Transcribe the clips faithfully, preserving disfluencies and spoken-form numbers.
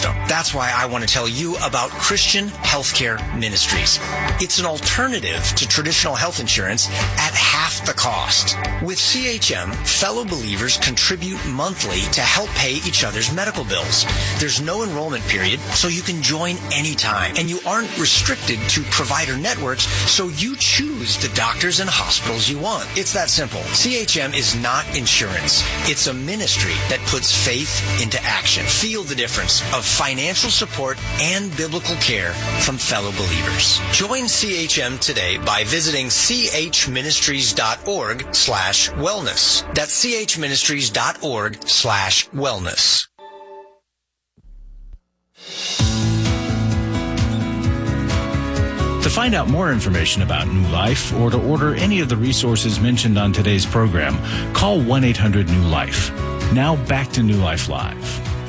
system. That's why I want to tell you about Christian Healthcare Ministries. It's an alternative to traditional health insurance at half the cost. With C H M, fellow believers contribute monthly to help pay each other's medical bills. There's no enrollment period, so you can join anytime, and you aren't restricted to provider networks, so you choose the doctors and hospitals you want. It's that simple. C H M is not insurance. It's a ministry that puts faith into action. Feel the difference of financial support and biblical care from fellow believers. Join C H M today by visiting chministries.org slash wellness. That's chministries.org slash wellness. To find out more information about New Life or to order any of the resources mentioned on today's program, call one eight hundred new life. Now back to New Life Live.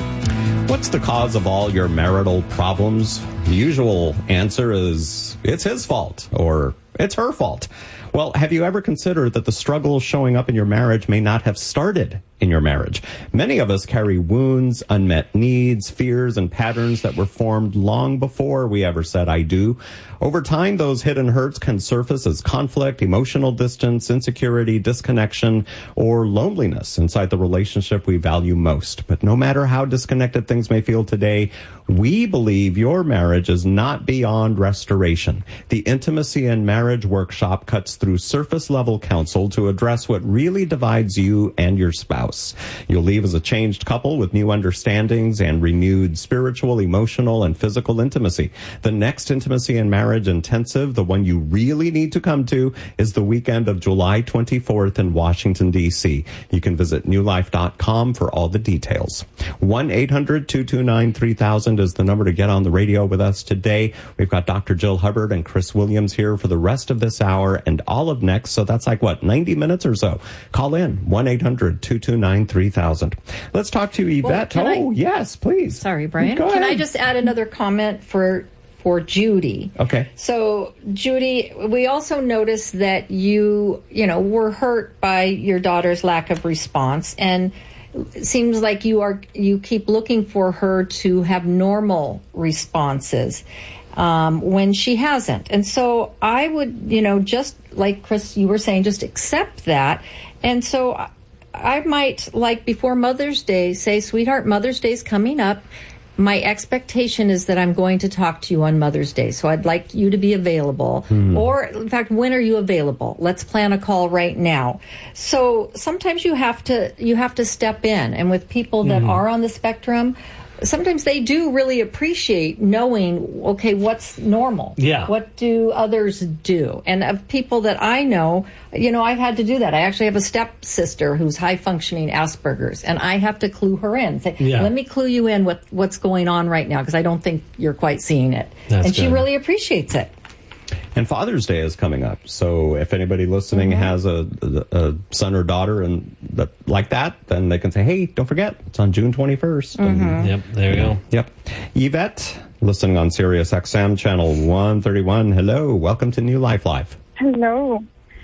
What's the cause of all your marital problems? The usual answer is it's his fault or it's her fault. Well, have you ever considered that the struggles showing up in your marriage may not have started in your marriage? Many of us carry wounds, unmet needs, fears, and patterns that were formed long before we ever said I do. Over time, those hidden hurts can surface as conflict, emotional distance, insecurity, disconnection, or loneliness inside the relationship we value most. But no matter how disconnected things may feel today, we believe your marriage is not beyond restoration. The Intimacy and Marriage Workshop cuts through surface-level counsel to address what really divides you and your spouse. You'll leave as a changed couple with new understandings and renewed spiritual, emotional, and physical intimacy. The next Intimacy and Marriage Intensive, the one you really need to come to, is the weekend of July twenty-fourth in Washington, D C. You can visit new life dot com for all the details. one eight hundred two two nine three thousand is the number to get on the radio with us today. We've got Doctor Jill Hubbard and Chris Williams here for the rest of this hour and all of next, so that's like, what, ninety minutes or so? Call in, one eight hundred two two nine three thousand. Let's talk to Yvette. Well, oh, I, yes, please. Sorry, Brian. Go Can ahead. I just add another comment for for Judy? Okay. So, Judy, we also noticed that you, you know, were hurt by your daughter's lack of response, and it seems like you are you keep looking for her to have normal responses um, when she hasn't. And so I would, you know, just like Chris, you were saying, just accept that. And so I might, like before Mother's Day, say, sweetheart, Mother's Day's coming up. My expectation is that I'm going to talk to you on Mother's Day, so I'd like you to be available. Hmm. Or, in fact, when are you available? Let's plan a call right now. So sometimes you have to you have to step in, and with people that hmm. are on the spectrum, sometimes they do really appreciate knowing, okay, what's normal? Yeah. What do others do? And of people that I know, you know, I've had to do that. I actually have a stepsister who's high-functioning Asperger's, and I have to clue her in. Say, yeah. let me clue you in with what's going on right now, because I don't think you're quite seeing it. That's and she good. really appreciates it. And Father's Day is coming up, so if anybody listening mm-hmm. has a, a, a son or daughter and that, like that, then they can say, hey, don't forget, it's on June twenty-first. Mm-hmm. And, yep, there you go. Yep. Yvette, listening on Sirius X M channel one thirty-one. Hello, welcome to New Life Live. Hello.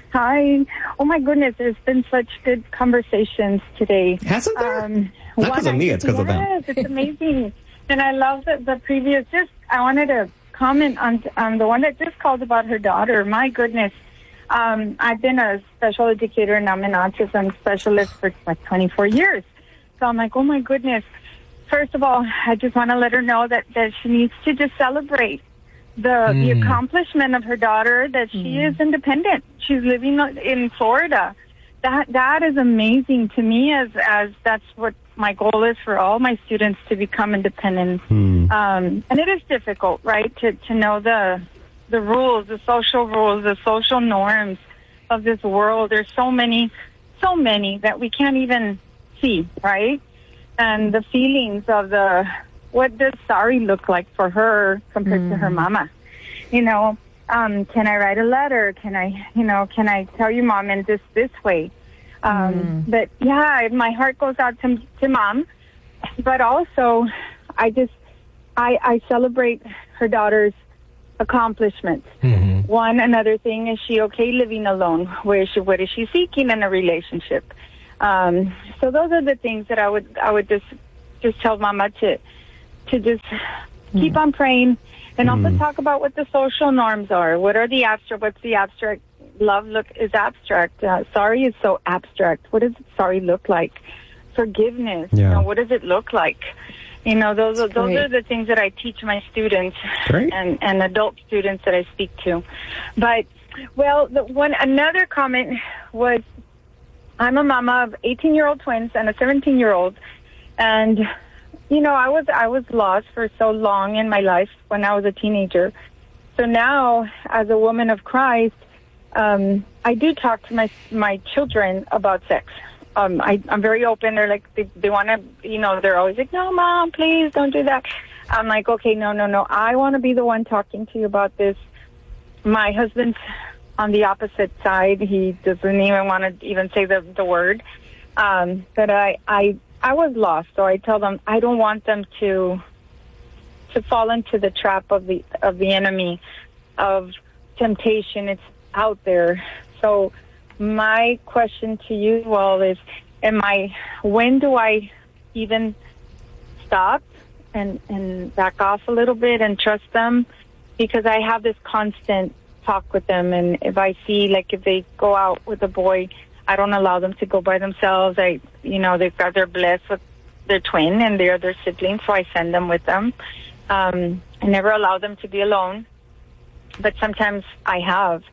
Hi. Oh, my goodness, there's been such good conversations today. Hasn't there? Um, Not because of me, it's because yes, of them. Yes, it's amazing. And I love the, the previous, just, I wanted to comment on on the one that just called about her daughter. My goodness. Um, I've been a special educator and I'm an autism specialist for like twenty-four years. So I'm like, oh my goodness. First of all, I just want to let her know that, that she needs to just celebrate the mm. the accomplishment of her daughter, that she mm. is independent. She's living in Florida. That that is amazing to me, as as that's what my goal is for all my students, to become independent. Hmm. Um, and it is difficult, right, to, to know the the rules, the social rules, the social norms of this world. There's so many, so many that we can't even see, right? And the feelings of the, what does sorry look like for her compared hmm. to her mama? You know, um, can I write a letter? Can I, you know, can I tell you, Mom, in this, this way? Um, mm. But yeah, my heart goes out to to Mom, but also I just I, I celebrate her daughter's accomplishments. Mm-hmm. One another thing, is she okay living alone? Where is she? What is she seeking in a relationship? Um, so those are the things that I would I would just just tell Mama to to just keep on praying, and also Mm. talk about what the social norms are. What are the abstract? What's the abstract? Love look is abstract. Uh, sorry is so abstract. What does sorry look like? Forgiveness. Yeah. You know, what does it look like? You know, those are, That's those great. are the things that I teach my students Great. and and adult students that I speak to. But well, the one another comment was, I'm a mama of eighteen-year-old twins and a seventeen-year-old, and you know, I was I was lost for so long in my life when I was a teenager. So now, as a woman of Christ, um, I do talk to my my children about sex. Um, I, I'm very open. They're like they, they want to, you know, they're always like, "No, Mom, please don't do that." I'm like, "Okay, no, no, no. I want to be the one talking to you about this." My husband's on the opposite side. He doesn't even want to even say the the word. Um, but I I I was lost, so I tell them I don't want them to to fall into the trap of the of the enemy, of temptation. It's out there. So my question to you all is, am I, when do I even stop and, and back off a little bit and trust them? Because I have this constant talk with them, and if I see, like, if they go out with a boy, I don't allow them to go by themselves. I, you know, they've got, they're blessed with their twin and they're their siblings, so I send them with them. Um, I never allow them to be alone, but sometimes I have.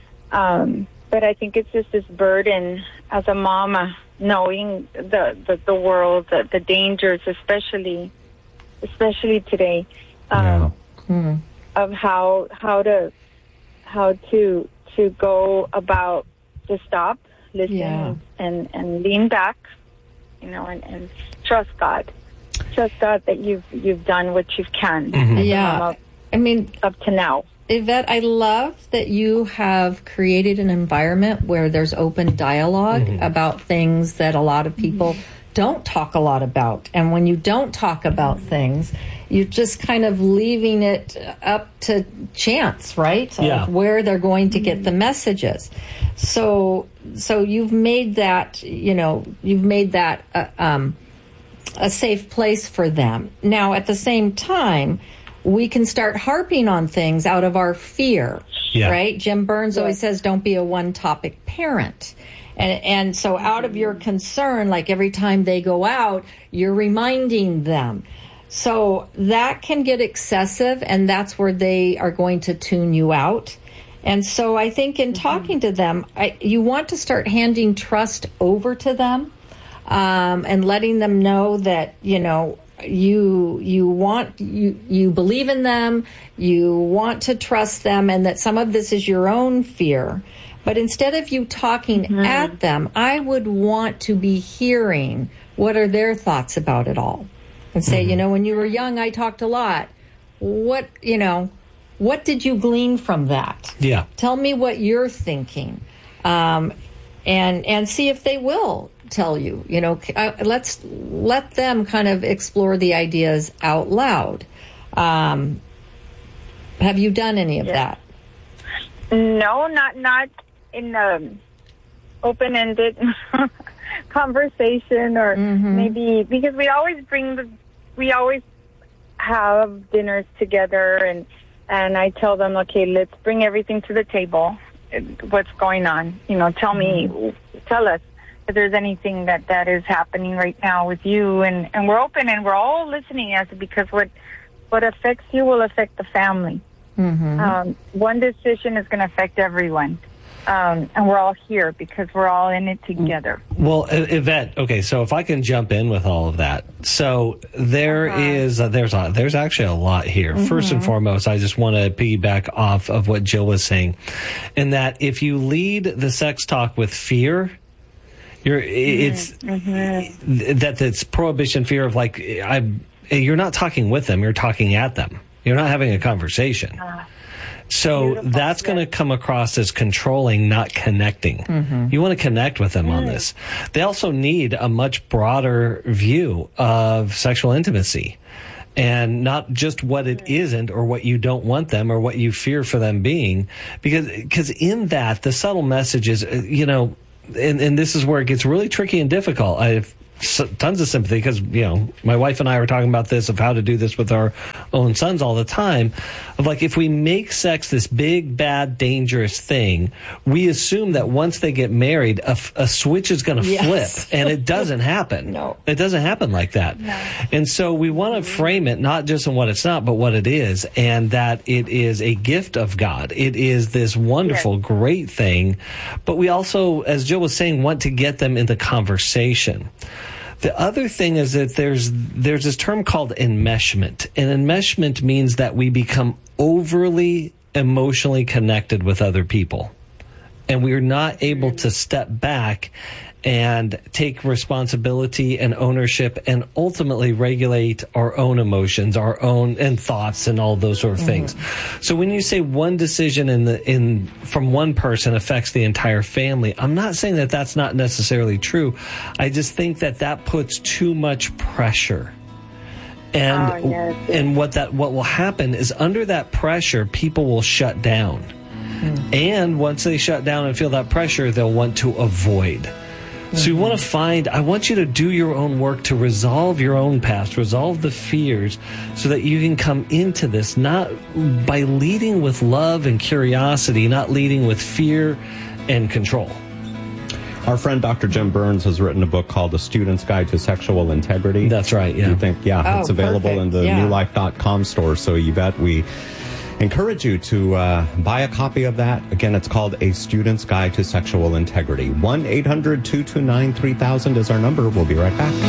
Um, but I think it's just this burden as a mama, knowing the, the, the world, the, the dangers, especially, especially today, um, Yeah. of how, how to, how to, to go about to stop, listen, Yeah. and, and lean back, you know, and, and trust God. Trust God that you've, you've done what you can. as a Yeah. mama I mean, up to now. Yvette, I love that you have created an environment where there's open dialogue about things that a lot of people don't talk a lot about. And when you don't talk about things, you're just kind of leaving it up to chance, right? Yeah. Of where they're going to get the messages. So, so you've made that, you know, you've made that uh, um, a safe place for them. Now, at the same time, we can start harping on things out of our fear, Yeah. right? Jim Burns always says, don't be a one-topic parent. And, and so out of your concern, like every time they go out, you're reminding them. So that can get excessive, and that's where they are going to tune you out. And so I think in talking to them, I, you want to start handing trust over to them, um, and letting them know that, you know, you you want you you believe in them, you want to trust them, and that some of this is your own fear. But instead of you talking Mm-hmm. at them, I would want to be hearing what are their thoughts about it all, and say, you know, when you were young, I talked a lot. What, you know, what did you glean from that? Yeah. Tell me what you're thinking, um, and and see if they will tell you. You know, uh, let's let them kind of explore the ideas out loud. Um, have you done any of Yeah. that? No, not not in um, open-ended conversation, or maybe because we always bring the, we always have dinners together, and and I tell them, okay, let's bring everything to the table. What's going on? You know, tell me, tell us if there's anything that that is happening right now with you, and and we're open and we're all listening, as because what what affects you will affect the family. Mm-hmm. Um, one decision is going to affect everyone. Um, and we're all here because we're all in it together. Well, Y- Yvette, okay, so if I can jump in with all of that. So there is, uh, there's a, there's actually a lot here. First and foremost, I just want to piggyback off of what Jill was saying, in that if you lead the sex talk with fear, you're, it's, that it's prohibition fear of like, I, you're not talking with them, you're talking at them. You're not having a conversation. So Beautiful. that's going to come across as controlling, not connecting. You want to connect with them on this. They also need a much broader view of sexual intimacy, and not just what it isn't, or what you don't want them, or what you fear for them being. Because because in that, the subtle message is, uh, you know, and, and this is where it gets really tricky and difficult. I've tons of sympathy because, you know, my wife and I are talking about this, of how to do this with our own sons all the time, of like, if we make sex this big, bad, dangerous thing, we assume that once they get married, a, a switch is going to Yes. flip, and it doesn't happen. No. It doesn't happen like that. No. And so we want to frame it not just in what it's not, but what it is, and that it is a gift of God. It is this wonderful, yes. great thing, but we also, as Jill was saying, want to get them in the conversation. The other thing is that there's there's this term called enmeshment. And enmeshment means that we become overly emotionally connected with other people. And we are not able to step back and take responsibility and ownership and ultimately regulate our own emotions, our own and thoughts and all those sort of things. Mm-hmm. So when you say one decision in the in from one person affects the entire family, I'm not saying that that's not necessarily true. I just think that that puts too much pressure. And oh, yes. and what that what will happen is under that pressure, people will shut down. Mm-hmm. And once they shut down and feel that pressure, they'll want to avoid. So you want to find, I want you to do your own work to resolve your own past, resolve the fears, so that you can come into this not by leading with love and curiosity, not leading with fear and control. Our friend Doctor Jim Burns has written a book called The Student's Guide to Sexual Integrity. That's right, yeah. You think, yeah, oh, it's available perfect. in the yeah. new life dot com store, so you bet we encourage you to uh, buy a copy of that. Again, it's called A Student's Guide to Sexual Integrity. one eight hundred two two nine three thousand is our number. We'll be right back.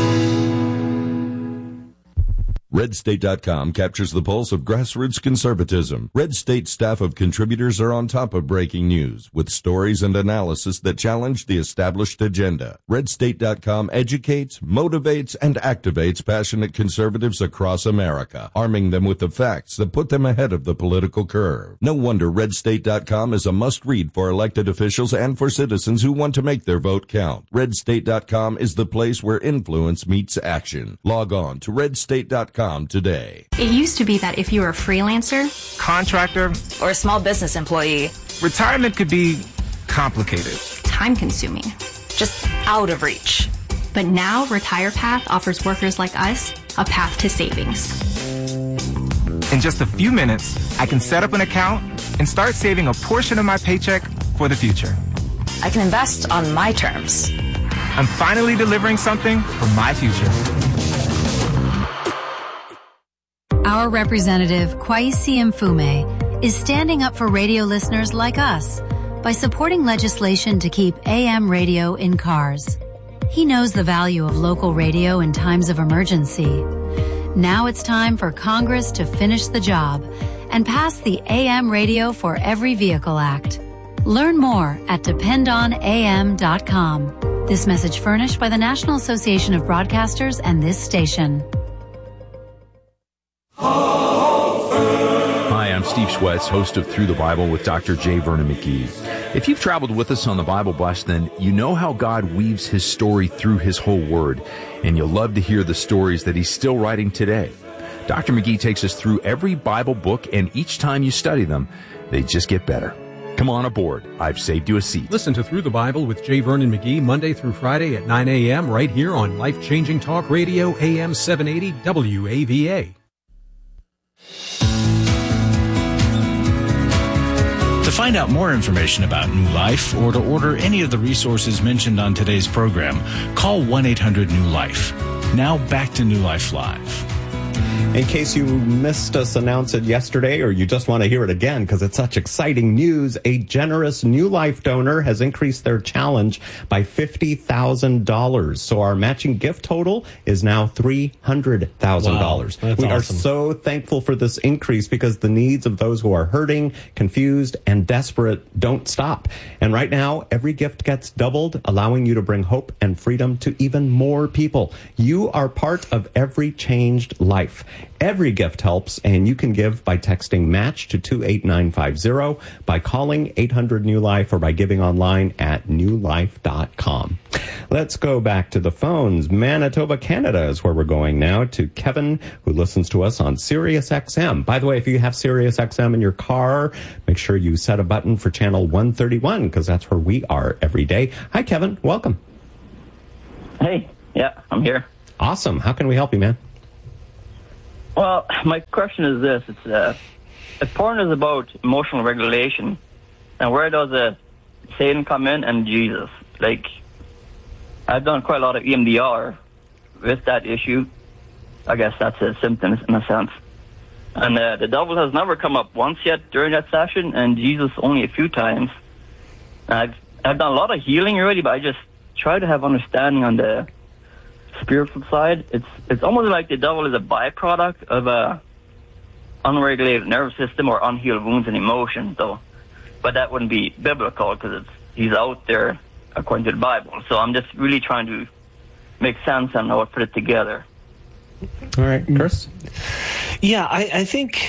Red State dot com captures the pulse of grassroots conservatism. Red State staff of contributors are on top of breaking news with stories and analysis that challenge the established agenda. Red State dot com educates, motivates, and activates passionate conservatives across America, arming them with the facts that put them ahead of the political curve. No wonder Red State dot com is a must-read for elected officials and for citizens who want to make their vote count. Red State dot com is the place where influence meets action. Log on to Red State dot com today. It used to be that if you were a freelancer, contractor, or a small business employee, retirement could be complicated, time-consuming, just out of reach. But now RetirePath offers workers like us a path to savings. In just a few minutes, I can set up an account and start saving a portion of my paycheck for the future. I can invest on my terms. I'm finally delivering something for my future. Our representative, Kwesi Mfume, is standing up for radio listeners like us by supporting legislation to keep A M radio in cars. He knows the value of local radio in times of emergency. Now it's time for Congress to finish the job and pass the A M Radio for Every Vehicle Act. Learn more at depend on A M dot com. This message furnished by the National Association of Broadcasters and this station. Hi, I'm Steve Schwetz, host of Through the Bible with Doctor J. Vernon McGee. If you've traveled with us on the Bible Bus, then you know how God weaves his story through his whole word, and you'll love to hear the stories that he's still writing today. Doctor McGee takes us through every Bible book, and each time you study them, they just get better. Come on aboard. I've saved you a seat. Listen to Through the Bible with J. Vernon McGee Monday through Friday at nine a.m. right here on Life-Changing Talk Radio, A M seven eighty W A V A. To find out more information about New Life or to order any of the resources mentioned on today's program, call one eight hundred new life. Now back to New Life Live. In case you missed us announce it yesterday or you just want to hear it again because it's such exciting news, a generous New Life donor has increased their challenge by fifty thousand dollars. So our matching gift total is now three hundred thousand dollars. Wow, that's we awesome. are so thankful for this increase because the needs of those who are hurting, confused, and desperate don't stop. And right now, every gift gets doubled, allowing you to bring hope and freedom to even more people. You are part of every changed life. Every gift helps, and you can give by texting MATCH to two eight nine five zero, by calling eight hundred new life, or by giving online at new life dot com. Let's go back to the phones. Manitoba, Canada is where we're going now, to Kevin, who listens to us on Sirius X M. By the way, if you have Sirius X M in your car, make sure you set a button for channel one thirty-one, because that's where we are every day. Hi, Kevin. Welcome. Hey. Yeah. I'm here. Awesome. How can we help you, man? Well, my question is this. It's uh, if porn is about emotional regulation, and where does uh, Satan come in and Jesus? Like, I've done quite a lot of E M D R with that issue. I guess that's a symptom in a sense. And uh, the devil has never come up once yet during that session, and Jesus only a few times. And I've I've done a lot of healing already, but I just try to have understanding on the spiritual side. It's it's almost like the devil is a byproduct of a unregulated nervous system or unhealed wounds and emotions, though. But that wouldn't be biblical because it's he's out there according to the Bible. So I'm just really trying to make sense and how to put it together. All right, Chris? Yeah, I, I think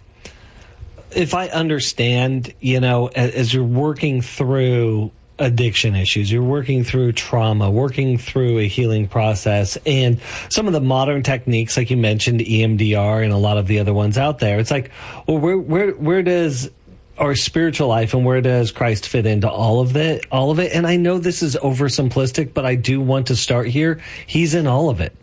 if I understand, you know, as, as you're working through addiction issues, you're working through trauma, working through a healing process, and some of the modern techniques, like you mentioned, E M D R and a lot of the other ones out there, it's like, well, where where where does our spiritual life and where does Christ fit into all of it? All of it, and I know this is oversimplistic, but I do want to start here. He's in all of it.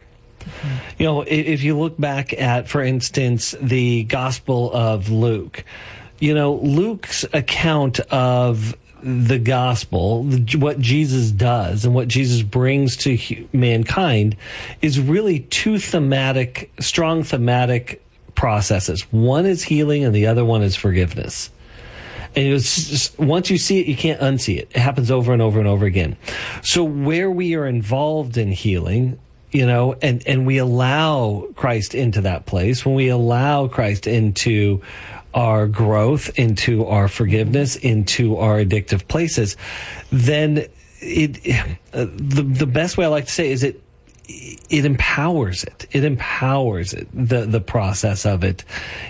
You know, if you look back at, for instance, the Gospel of Luke, you know, Luke's account of the gospel, what Jesus does and what Jesus brings to mankind is really two thematic, strong thematic processes. One is healing and the other one is forgiveness. And it was just, once you see it, you can't unsee it. It happens over and over and over again. So where we are involved in healing, you know, and, and we allow Christ into that place, when we allow Christ into our growth, into our forgiveness, into our addictive places, then it, uh, the, the best way I like to say is it, it empowers it. It empowers it, the, the process of it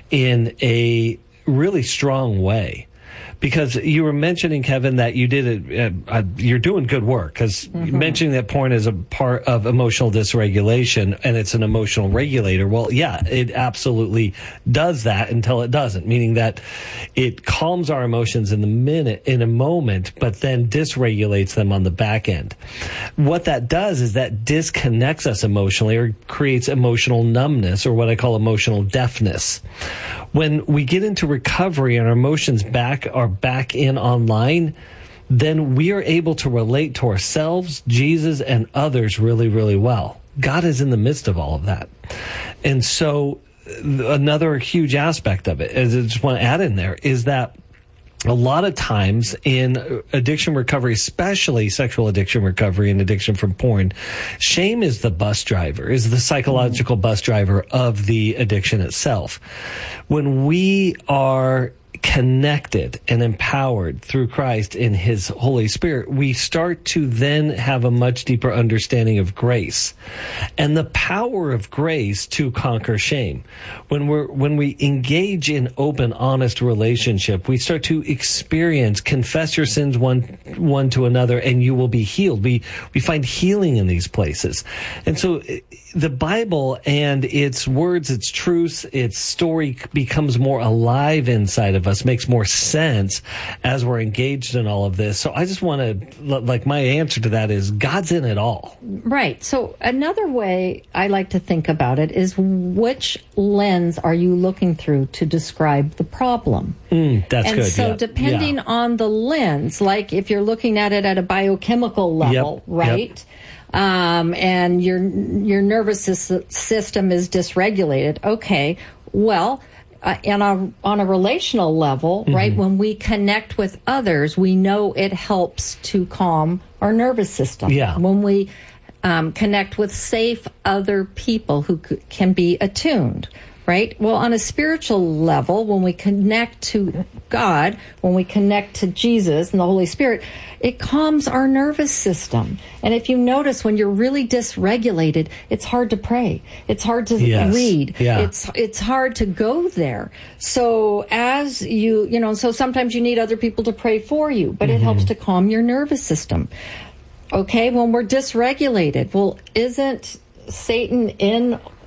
in a really strong way. Because you were mentioning, Kevin, that you did it, uh, uh, you're doing good work, because mm-hmm. mentioning that porn is a part of emotional dysregulation and it's an emotional regulator. Well, yeah, it absolutely does that until it doesn't, meaning that it calms our emotions in the minute, in a moment, but then dysregulates them on the back end. What that does is that disconnects us emotionally or creates emotional numbness, or what I call emotional deafness. When we get into recovery and our emotions back are back in online, then we are able to relate to ourselves, Jesus, and others really, really well. God is in the midst of all of that. And so another huge aspect of it, as I just want to add in there, is that a lot of times in addiction recovery, especially sexual addiction recovery and addiction from porn, shame is the bus driver, is the psychological bus driver of the addiction itself. When we are connected and empowered through Christ in His Holy Spirit, we start to then have a much deeper understanding of grace and the power of grace to conquer shame. When we're when we engage in open, honest relationship, we start to experience, confess your sins one one to another, and you will be healed. We we find healing in these places, and so the Bible and its words, its truths, its story becomes more alive inside of us, makes more sense as we're engaged in all of this. So I just want to, like, my answer to that is God's in it all. Right. So another way I like to think about it is, which lens are you looking through to describe the problem? Mm, that's and good. And so yeah. depending yeah. on the lens, like if you're looking at it at a biochemical level, yep. right? Yep. Um, and your your nervous system is dysregulated. Okay, well, uh, and on, on a relational level, mm-hmm. right, when we connect with others, we know it helps to calm our nervous system. Yeah. When we um, connect with safe other people who c- can be attuned. Right? Well, on a spiritual level, when we connect to God, when we connect to Jesus and the Holy Spirit, it calms our nervous system. And if you notice, when you're really dysregulated, it's hard to pray. It's hard to yes. read. Yeah. It's it's hard to go there. So as you, you know, so sometimes you need other people to pray for you, but mm-hmm. it helps to calm your nervous system. Okay, when we're dysregulated, well, isn't Satan in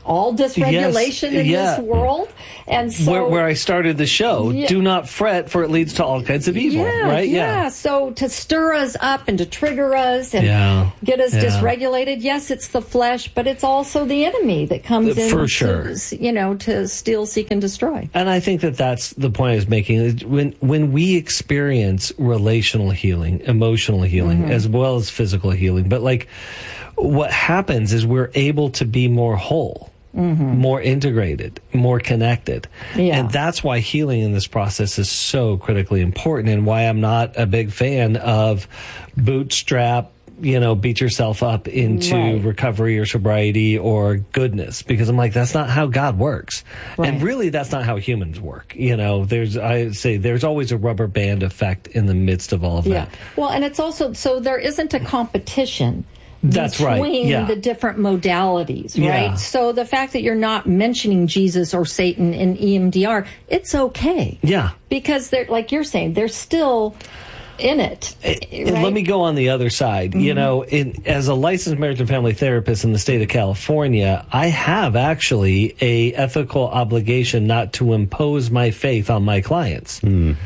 all dysregulation Yes, in yeah. this world. And so where, where I started the show, Yeah. do not fret, for it leads to all kinds of evil, yeah, right? Yeah. So to stir us up and to trigger us and Yeah. get us Yeah. dysregulated, yes, it's the flesh, but it's also the enemy that comes in For sure. to, you know, to steal, seek, and destroy. And I think that that's the point I was making. When when we experience relational healing, emotional healing, Mhm. as well as physical healing, but like what happens is we're able to be more whole. Mm-hmm. More integrated, more connected. Yeah. And that's why healing in this process is so critically important, and why I'm not a big fan of bootstrap, you know, beat yourself up into Right. recovery or sobriety or goodness, because I'm like, that's not how God works. Right. And really, that's not how humans work. You know, there's, I say, there's always a rubber band effect in the midst of all of Yeah. that. Well, and it's also, so there isn't a competition. That's right, between yeah. the different modalities, Yeah. right? So the fact that you're not mentioning Jesus or Satan in E M D R, it's okay. Yeah. Because they're, like you're saying, they're still in it. And right? let me go on the other side. You Mhm. know, in, as a licensed marriage and family therapist in the state of California, I have actually a ethical obligation not to impose my faith on my clients.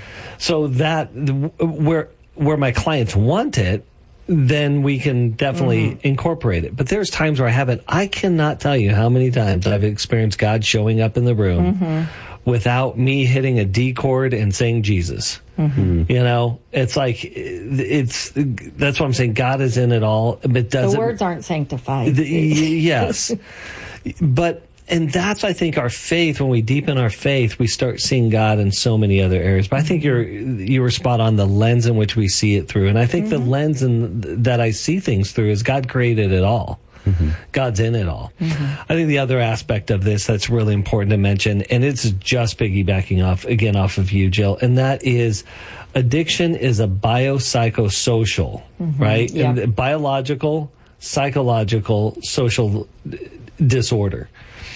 So that where where my clients want it, then we can definitely Mm-hmm. incorporate it. But there's times where I haven't. I cannot tell you how many times I've experienced God showing up in the room Mm-hmm. without me hitting a D chord and saying Jesus. Mm-hmm. You know, it's like, it's, that's what I'm saying. God is in it all, but The doesn't. words aren't sanctified. The- y- yes. But, and that's, I think, our faith. When we deepen our faith, we start seeing God in so many other areas. But I think you're, you were spot on, the lens in which we see it through. And I think the lens in, that I see things through is God created it all. God's in it all. I think the other aspect of this that's really important to mention, and it's just piggybacking off, again, off of you, Jill, and that is addiction is a biopsychosocial, Mhm. right? Yeah. And biological, psychological, social disorder.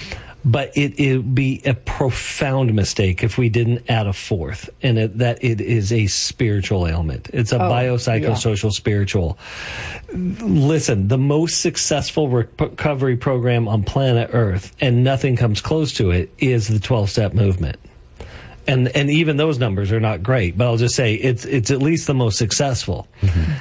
But it it would be a profound mistake if we didn't add a fourth, and it, that it is a spiritual ailment. It's a Oh, biopsychosocial spiritual. Listen, the most successful recovery program on planet Earth, and nothing comes close to it, is the twelve-step movement. And and even those numbers are not great, but I'll just say it's it's at least the most successful.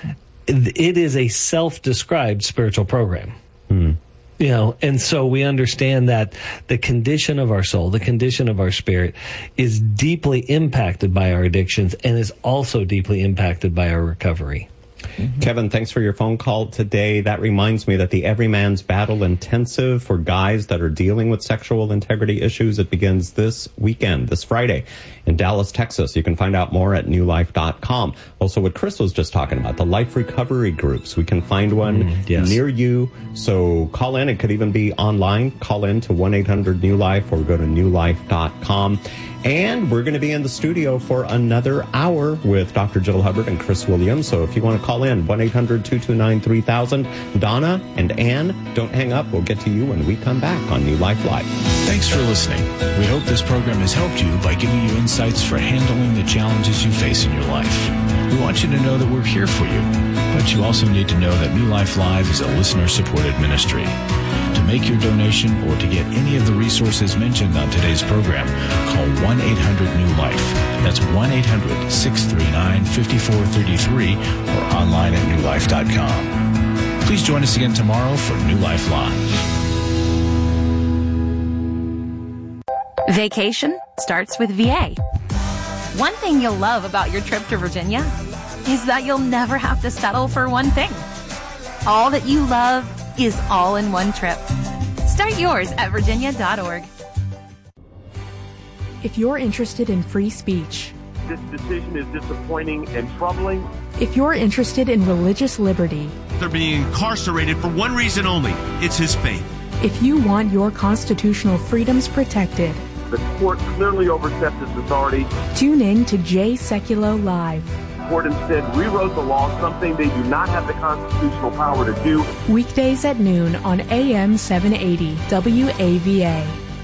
It is a self-described spiritual program. You know, and so we understand that the condition of our soul, the condition of our spirit, is deeply impacted by our addictions and is also deeply impacted by our recovery. Kevin, thanks for your phone call today. That reminds me that the Everyman's Battle Intensive for guys that are dealing with sexual integrity issues, it begins this weekend, this Friday, in Dallas, Texas. You can find out more at new life dot com. Also, what Chris was just talking about, the life recovery groups. We can find one Mm, yes. near you. So call in. It could even be online. Call in to one eight hundred new life or go to new life dot com. And we're going to be in the studio for another hour with Doctor Jill Hubbard and Chris Williams. So if you want to call in, one eight hundred two two nine three thousand. Donna and Ann, don't hang up. We'll get to you when we come back on New Life Live. Thanks for listening. We hope this program has helped you by giving you insights for handling the challenges you face in your life. We want you to know that we're here for you, but you also need to know that New Life Live is a listener-supported ministry. To make your donation or to get any of the resources mentioned on today's program, call one eight hundred new life. That's one eight hundred six three nine five four three three or online at new life dot com. Please join us again tomorrow for New Life Live. Vacation starts with V A. One thing you'll love about your trip to Virginia is that you'll never have to settle for one thing. All that you love is all in one trip. Start yours at virginia dot org. If you're interested in free speech, This decision is disappointing and troubling. if you're interested in religious liberty, They're being incarcerated for one reason only. It's his faith. if you want your constitutional freedoms protected, The court clearly overstepped its authority. tune in to Jay Sekulow Live. The court instead rewrote the law, something they do not have the constitutional power to do. Weekdays at noon on A M seven eighty W A V A.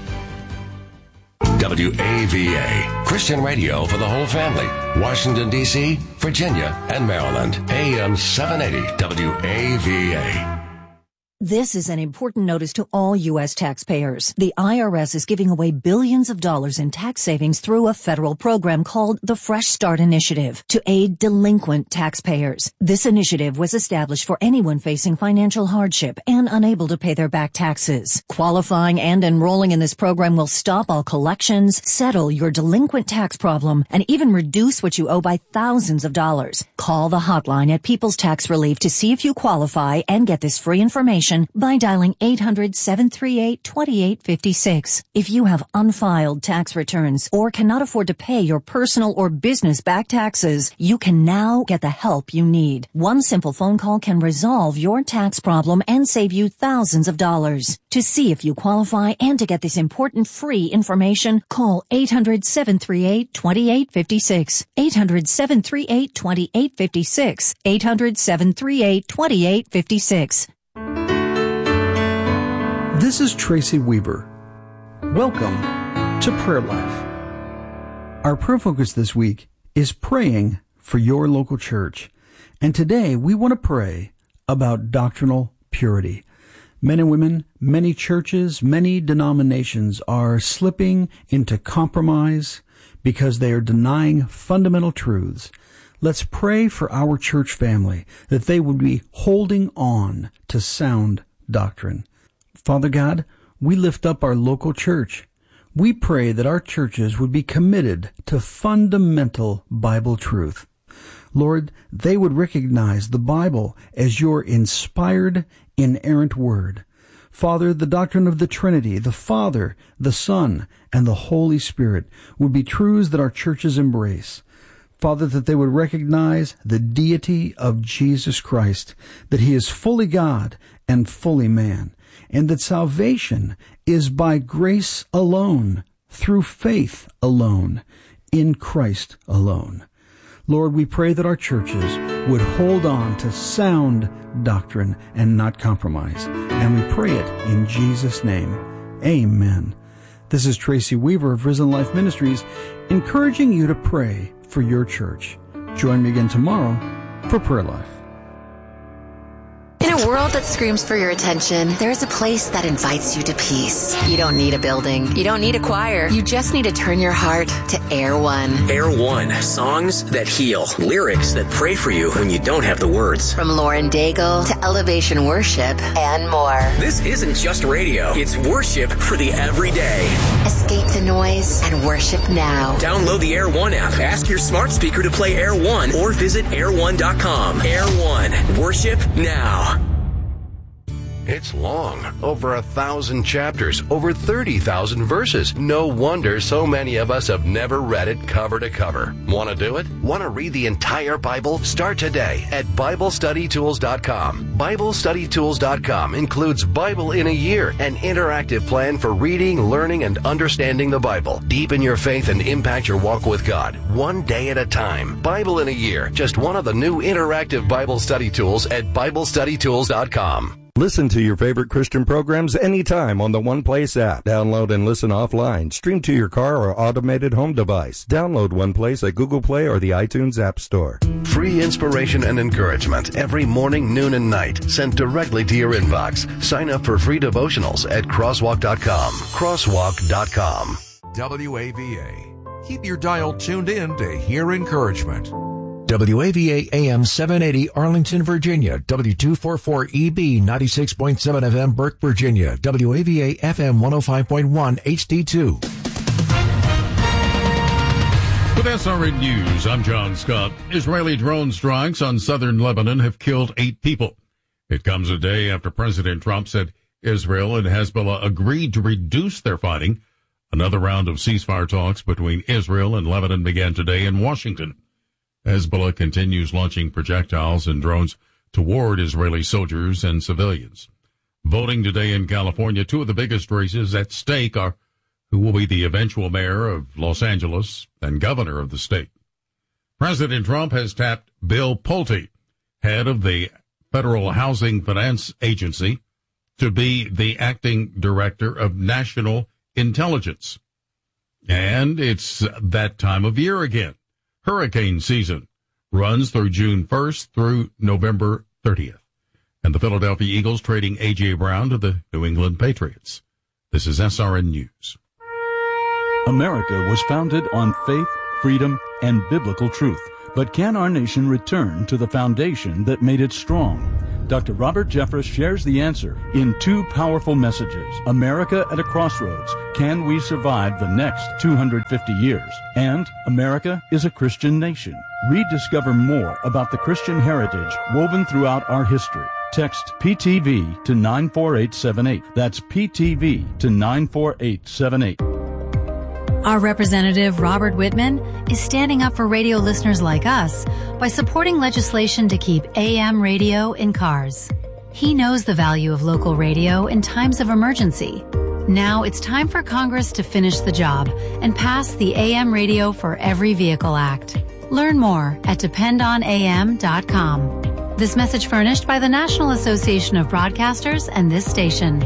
W A V A, Christian radio for the whole family. Washington, D C, Virginia, and Maryland. A M seven eighty W A V A. This is an important notice to all U S taxpayers. The I R S is giving away billions of dollars in tax savings through a federal program called the Fresh Start Initiative to aid delinquent taxpayers. This initiative was established for anyone facing financial hardship and unable to pay their back taxes. Qualifying and enrolling in this program will stop all collections, settle your delinquent tax problem, and even reduce what you owe by thousands of dollars. Call the hotline at People's Tax Relief to see if you qualify and get this free information by dialing eight hundred, seven three eight, two eight five six. If you have unfiled tax returns or cannot afford to pay your personal or business back taxes, you can now get the help you need. One simple phone call can resolve your tax problem and save you thousands of dollars. To see if you qualify and to get this important free information, call eight hundred, seven three eight, two eight five six. eight hundred, seven three eight, two eight five six. eight hundred, seven three eight, two eight five six. This is Tracy Weber. Welcome to Prayer Life. Our prayer focus this week is praying for your local church. And today we want to pray about doctrinal purity. Men and women, many churches, many denominations are slipping into compromise because they are denying fundamental truths. Let's pray for our church family that they would be holding on to sound doctrine. Father God, we lift up our local church. We pray that our churches would be committed to fundamental Bible truth. Lord, they would recognize the Bible as your inspired, inerrant word. Father, the doctrine of the Trinity, the Father, the Son, and the Holy Spirit would be truths that our churches embrace. Father, that they would recognize the deity of Jesus Christ, that he is fully God and fully man, and that salvation is by grace alone, through faith alone, in Christ alone. Lord, we pray that our churches would hold on to sound doctrine and not compromise. And we pray it in Jesus' name. Amen. This is Tracy Weaver of Risen Life Ministries, encouraging you to pray for your church. Join me again tomorrow for Prayer Life. In a world that screams for your attention, there's a place that invites you to peace. You don't need a building. You don't need a choir. You just need to turn your heart to Air One. Air One, songs that heal, lyrics that pray for you when you don't have the words. From Lauren Daigle to Elevation Worship and more. This isn't just radio. It's worship for the everyday. Escape the noise and worship now. Download the Air One app, ask your smart speaker to play Air One, or visit air one dot com. Air One, worship now. It's long, over a thousand chapters, over thirty thousand verses. No wonder so many of us have never read it cover to cover. Want to do it? Want to read the entire Bible? Start today at Bible Study Tools dot com. Bible Study Tools dot com includes Bible in a Year, an interactive plan for reading, learning, and understanding the Bible. Deepen your faith and impact your walk with God, one day at a time. Bible in a Year, just one of the new interactive Bible study tools at Bible Study Tools dot com. Listen to your favorite Christian programs anytime on the One Place app. Download and listen offline. Stream to your car or automated home device. Download One Place at Google Play or the iTunes App Store. Free inspiration and encouragement every morning, noon, and night, sent directly to your inbox. Sign up for free devotionals at crosswalk dot com. crosswalk dot com. W A V A. Keep your dial tuned in to hear encouragement. W A V A A M seven eighty Arlington, Virginia. W two forty-four E B ninety-six point seven F M Burke, Virginia. W A V A F M one oh five point one H D two. With S R N News, I'm John Scott. Israeli drone strikes on southern Lebanon have killed eight people. It comes a day after President Trump said Israel and Hezbollah agreed to reduce their fighting. Another round of ceasefire talks between Israel and Lebanon began today in Washington. Hezbollah continues launching projectiles and drones toward Israeli soldiers and civilians. Voting today in California, two of the biggest races at stake are who will be the eventual mayor of Los Angeles and governor of the state. President Trump has tapped Bill Pulte, head of the Federal Housing Finance Agency, to be the acting director of national intelligence. And it's that time of year again. Hurricane season runs through June first through November thirtieth. And the Philadelphia Eagles trading A J. Brown to the New England Patriots. This is S R N News. America was founded on faith, freedom, and biblical truth. But can our nation return to the foundation that made it strong? Doctor Robert Jeffress shares the answer in two powerful messages. America at a Crossroads. Can we survive the next two hundred fifty years? And America is a Christian nation. Rediscover more about the Christian heritage woven throughout our history. Text P T V to nine four eight seven eight. That's P T V to nine four eight seven eight. Our representative, Robert Whitman, is standing up for radio listeners like us by supporting legislation to keep A M radio in cars. He knows the value of local radio in times of emergency. Now it's time for Congress to finish the job and pass the A M Radio for Every Vehicle Act. Learn more at depend on A M dot com. This message furnished by the National Association of Broadcasters and this station.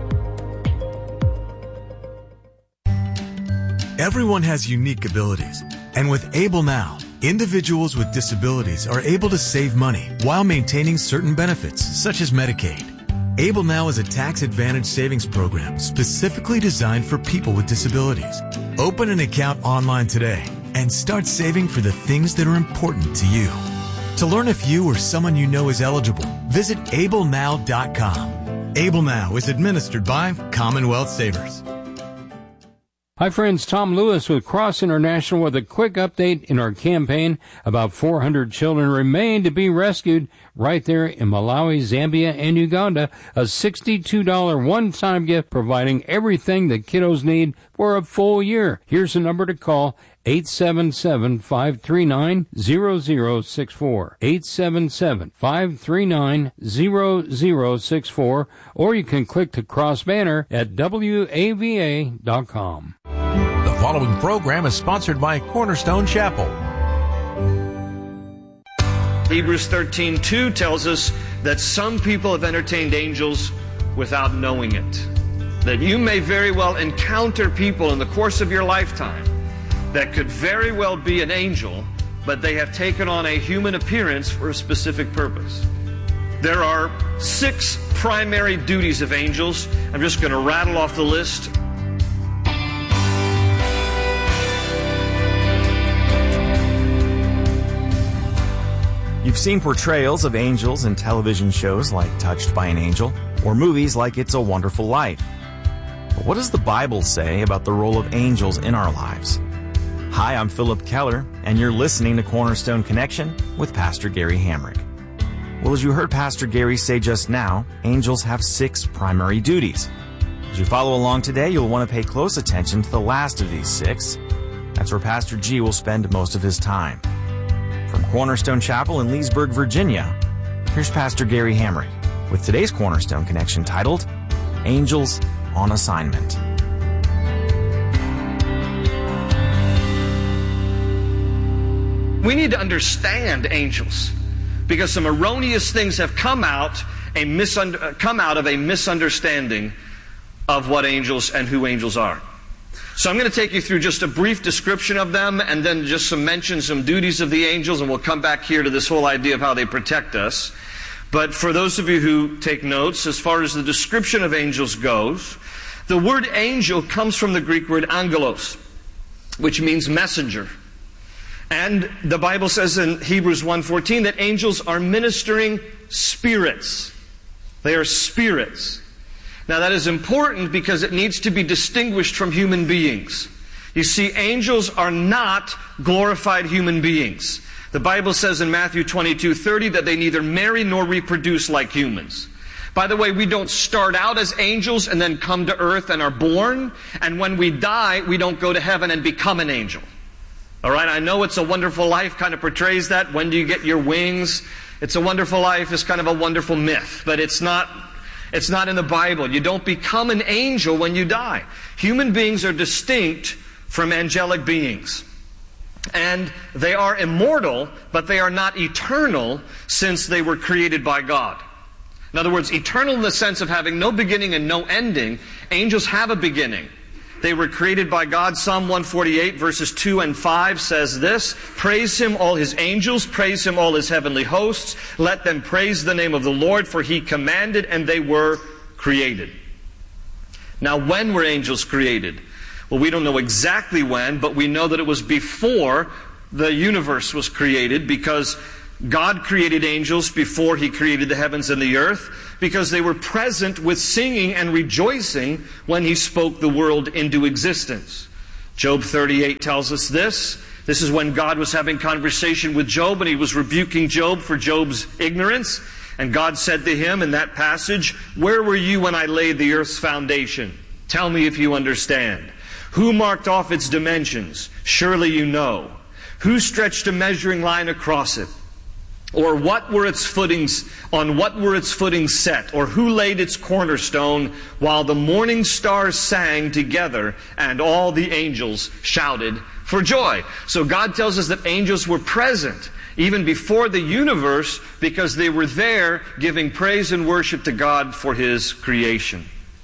Everyone has unique abilities, and with Able Now, individuals with disabilities are able to save money while maintaining certain benefits, such as Medicaid. Able Now is a tax-advantaged savings program specifically designed for people with disabilities. Open an account online today and start saving for the things that are important to you. To learn if you or someone you know is eligible, visit able now dot com. Able Now is administered by Commonwealth Savers. Hi friends, Tom Lewis with Cross International with a quick update in our campaign. About four hundred children remain to be rescued right there in Malawi, Zambia, and Uganda. A sixty-two dollars one-time gift providing everything that kiddos need for a full year. Here's the number to call, eight seven seven, five three nine, zero zero six four, eight seven seven, five three nine, zero zero six four, or you can click the cross banner at W A V A dot com. The following program is sponsored by Cornerstone Chapel. Hebrews thirteen two tells us that some people have entertained angels without knowing it. That you may very well encounter people in the course of your lifetime that could very well be an angel, but they have taken on a human appearance for a specific purpose. There are six primary duties of angels. I'm just going to rattle off the list. You've seen portrayals of angels in television shows like Touched by an Angel, or movies like It's a Wonderful Life. But what does the Bible say about the role of angels in our lives? Hi, I'm Philip Keller, and you're listening to Cornerstone Connection with Pastor Gary Hamrick. Well, as you heard Pastor Gary say just now, angels have six primary duties. As you follow along today, you'll want to pay close attention to the last of these six. That's where Pastor G will spend most of his time. From Cornerstone Chapel in Leesburg, Virginia, here's Pastor Gary Hamrick with today's Cornerstone Connection titled, Angels on Assignment. We need to understand angels because some erroneous things have come out, a misunder- come out of a misunderstanding of what angels and who angels are. So I'm going to take you through just a brief description of them and then just some mention, some duties of the angels, and we'll come back here to this whole idea of how they protect us. But for those of you who take notes, as far as the description of angels goes, the word angel comes from the Greek word angelos, which means messenger. And the Bible says in Hebrews one fourteen that angels are ministering spirits. They are spirits. Now that is important because it needs to be distinguished from human beings. You see, angels are not glorified human beings. The Bible says in Matthew twenty-two thirty that they neither marry nor reproduce like humans. By the way, we don't start out as angels and then come to earth and are born. And when we die, we don't go to heaven and become an angel. All right, I know It's a Wonderful Life kind of portrays that. When do you get your wings? It's a Wonderful Life is kind of a wonderful myth, but it's not, it's not in the Bible. You don't become an angel when you die. Human beings are distinct from angelic beings. And they are immortal, but they are not eternal since they were created by God. In other words, eternal in the sense of having no beginning and no ending. Angels have a beginning. They were created by God. Psalm one forty-eight verses two and five says this, "Praise Him, all His angels. Praise Him, all His heavenly hosts. Let them praise the name of the Lord, for He commanded and they were created." Now, when were angels created? Well, we don't know exactly when, but we know that it was before the universe was created, because God created angels before He created the heavens and the earth, because they were present with singing and rejoicing when He spoke the world into existence. Job thirty-eight tells us this. This is when God was having conversation with Job, and He was rebuking Job for Job's ignorance. And God said to him in that passage, "Where were you when I laid the earth's foundation? Tell me if you understand. Who marked off its dimensions? Surely you know. Who stretched a measuring line across it? Or what were its footings, on what were its footings set? Or who laid its cornerstone while the morning stars sang together and all the angels shouted for joy?" So God tells us that angels were present even before the universe, because they were there giving praise and worship to God for His creation.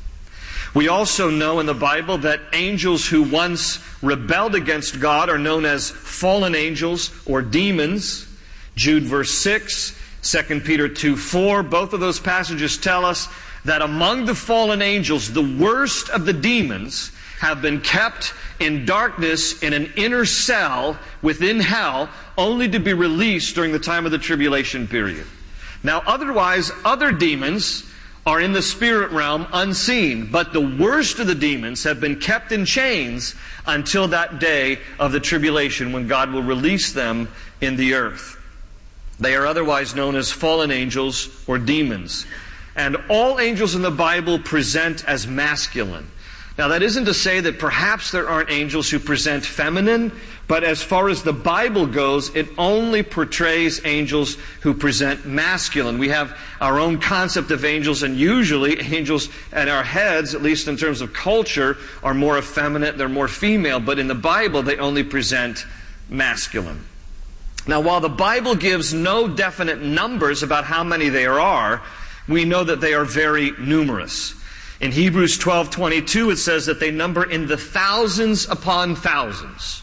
We also know in the Bible that angels who once rebelled against God are known as fallen angels or demons. Jude verse six, Second Peter two four, both of those passages tell us that among the fallen angels, the worst of the demons have been kept in darkness in an inner cell within hell, only to be released during the time of the tribulation period. Now, otherwise, other demons are in the spirit realm unseen, but the worst of the demons have been kept in chains until that day of the tribulation when God will release them in the earth. They are otherwise known as fallen angels or demons. And all angels in the Bible present as masculine. Now, that isn't to say that perhaps there aren't angels who present feminine, but as far as the Bible goes, it only portrays angels who present masculine. We have our own concept of angels, and usually angels at our heads, at least in terms of culture, are more effeminate, they're more female, but in the Bible they only present masculine. Now, while the Bible gives no definite numbers about how many there are, we know that they are very numerous. In Hebrews twelve twenty-two, it says that they number in the thousands upon thousands.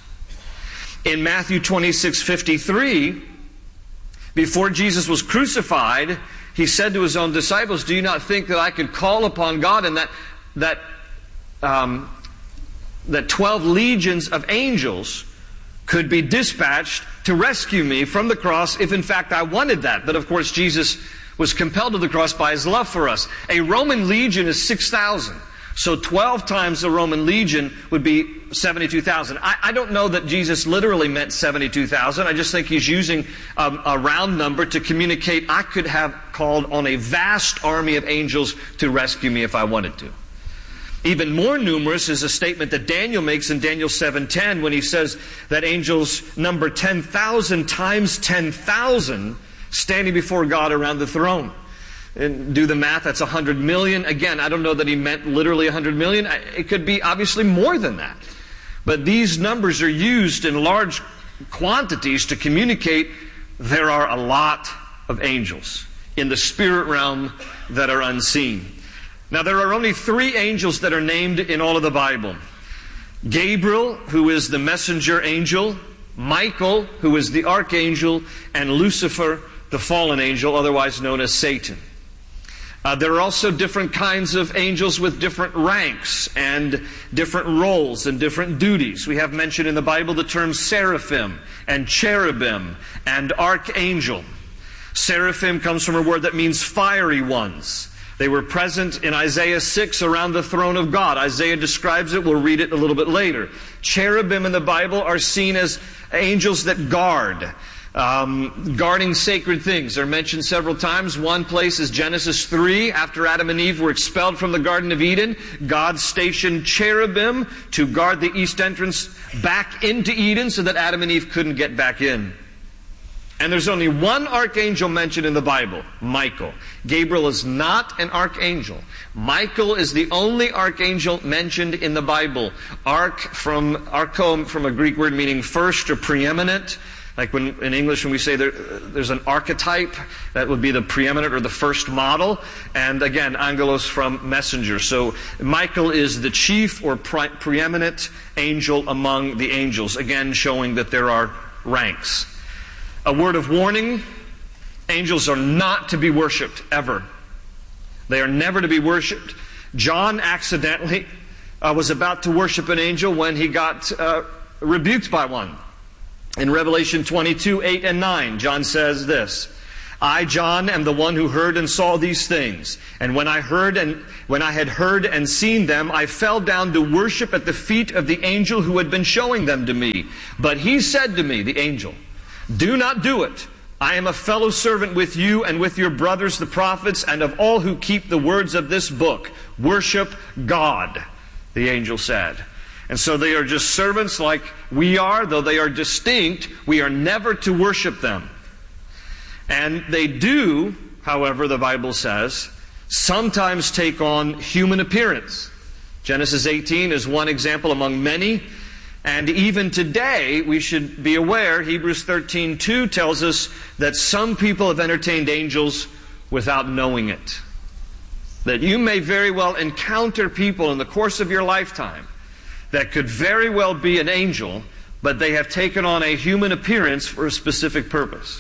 In Matthew twenty-six fifty-three, before Jesus was crucified, He said to His own disciples, "Do you not think that I could call upon God and that that um, that twelve legions of angels could be dispatched to rescue me from the cross if in fact I wanted that?" But of course, Jesus was compelled to the cross by His love for us. A Roman legion is six thousand. So twelve times the Roman legion would be seventy-two thousand. I, I don't know that Jesus literally meant seventy-two thousand. I just think He's using um, a round number to communicate I could have called on a vast army of angels to rescue me if I wanted to. Even more numerous is a statement that Daniel makes in Daniel seven ten when he says that angels number ten thousand times ten thousand standing before God around the throne. And do the math, that's one hundred million. Again, I don't know that he meant literally one hundred million. It could be obviously more than that. But these numbers are used in large quantities to communicate there are a lot of angels in the spirit realm that are unseen. Now, there are only three angels that are named in all of the Bible. Gabriel, who is the messenger angel, Michael, who is the archangel, and Lucifer, the fallen angel, otherwise known as Satan. Uh, there are also different kinds of angels with different ranks and different roles and different duties. We have mentioned in the Bible the terms seraphim and cherubim and archangel. Seraphim comes from a word that means fiery ones. They were present in Isaiah six around the throne of God. Isaiah describes it. We'll read it a little bit later. Cherubim in the Bible are seen as angels that guard. Um, guarding sacred things. They're mentioned several times. One place is Genesis three. After Adam and Eve were expelled from the Garden of Eden, God stationed cherubim to guard the east entrance back into Eden so that Adam and Eve couldn't get back in. And there's only one archangel mentioned in the Bible, Michael. Gabriel is not an archangel. Michael is the only archangel mentioned in the Bible. Arch from archon from a Greek word meaning first or preeminent. Like when in English when we say there, there's an archetype, that would be the preeminent or the first model. And again, angelos from messenger. So Michael is the chief or pre- preeminent angel among the angels. Again, showing that there are ranks. A word of warning, angels are not to be worshipped ever. They are never to be worshipped. John accidentally uh, was about to worship an angel when he got uh, rebuked by one. In Revelation twenty-two, eight and nine, John says this, I, John, am the one who heard and saw these things. And when I heard and when I had heard and seen them, I fell down to worship at the feet of the angel who had been showing them to me. But he said to me, the angel, do not do it. I am a fellow servant with you and with your brothers the prophets and of all who keep the words of this book. Worship God, the angel said. And so they are just servants like we are, though they are distinct. We are never to worship them. And they do, however, the Bible says, sometimes take on human appearance. Genesis eighteen is one example among many. And even today, we should be aware, Hebrews thirteen two tells us that some people have entertained angels without knowing it. That you may very well encounter people in the course of your lifetime that could very well be an angel, but they have taken on a human appearance for a specific purpose.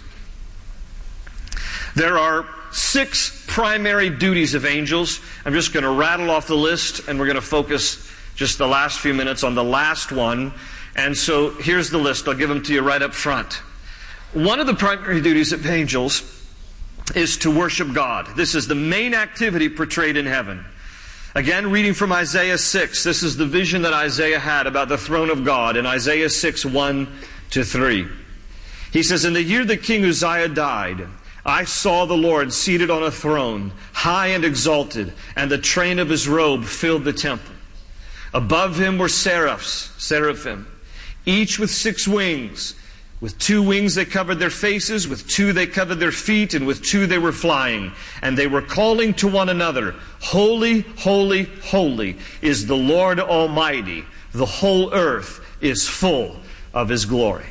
There are six primary duties of angels. I'm just going to rattle off the list, and we're going to focus just the last few minutes on the last one. And so here's the list. I'll give them to you right up front. One of the primary duties of angels is to worship God. This is the main activity portrayed in heaven. Again, reading from Isaiah six, this is the vision that Isaiah had about the throne of God in Isaiah six, one to three. He says, in the year that King Uzziah died, I saw the Lord seated on a throne, high and exalted, and the train of his robe filled the temple. Above him were seraphs, seraphim, each with six wings. With two wings they covered their faces, with two they covered their feet, and with two they were flying. And they were calling to one another, Holy, holy, holy is the Lord Almighty. The whole earth is full of His glory.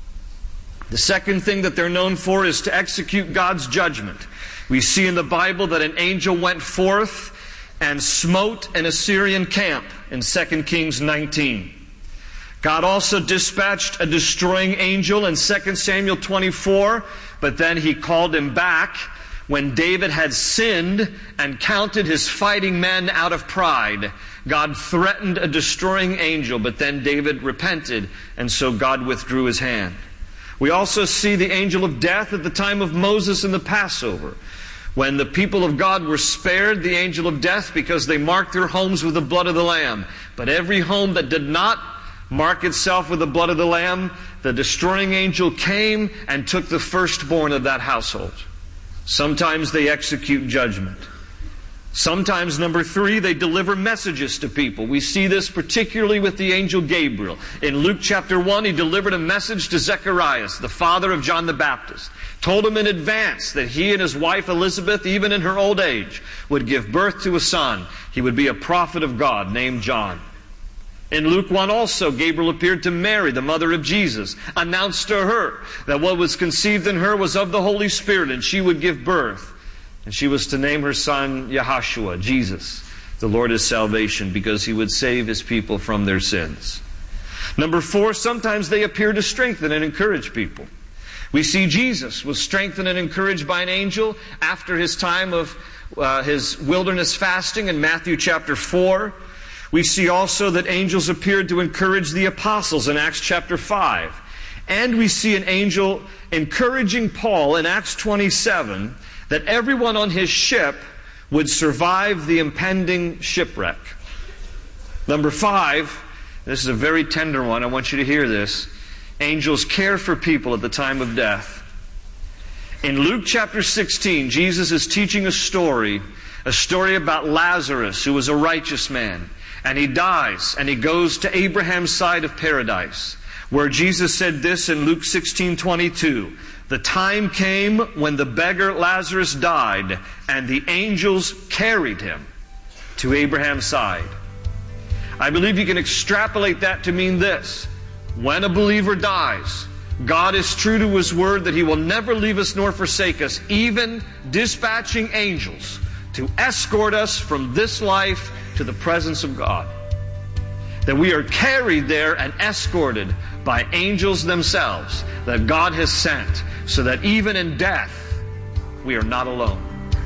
The second thing that they're known for is to execute God's judgment. We see in the Bible that an angel went forth and smote an Assyrian camp in Second Kings nineteen. God also dispatched a destroying angel in Second Samuel twenty-four, but then He called him back when David had sinned and counted his fighting men out of pride. God threatened a destroying angel, but then David repented, and so God withdrew His hand. We also see the angel of death at the time of Moses in the Passover. When the people of God were spared the angel of death because they marked their homes with the blood of the Lamb. But every home that did not mark itself with the blood of the Lamb, the destroying angel came and took the firstborn of that household. Sometimes they execute judgment. Sometimes, number three, they deliver messages to people. We see this particularly with the angel Gabriel. In Luke chapter one, he delivered a message to Zacharias, the father of John the Baptist. Told him in advance that he and his wife Elizabeth, even in her old age, would give birth to a son. He would be a prophet of God named John. In Luke one also, Gabriel appeared to Mary, the mother of Jesus, announced to her that what was conceived in her was of the Holy Spirit, and she would give birth. And she was to name her son Yahashua, Jesus, the Lord is salvation, because He would save His people from their sins. Number four, sometimes they appear to strengthen and encourage people. We see Jesus was strengthened and encouraged by an angel after His time of uh, His wilderness fasting in Matthew chapter four. We see also that angels appeared to encourage the apostles in Acts chapter five. And we see an angel encouraging Paul in Acts twenty-seven that everyone on his ship would survive the impending shipwreck. Number five, this is a very tender one, I want you to hear this. Angels care for people at the time of death. In Luke chapter sixteen, Jesus is teaching a story, a story about Lazarus, who was a righteous man. And he dies, and he goes to Abraham's side of paradise, where Jesus said this in Luke sixteen twenty-two. The time came when the beggar Lazarus died, and the angels carried him to Abraham's side. I believe you can extrapolate that to mean this. When a believer dies, God is true to His word that He will never leave us nor forsake us, even dispatching angels to escort us from this life to the presence of God. That we are carried there and escorted by angels themselves that God has sent, so that even in death, we are not alone.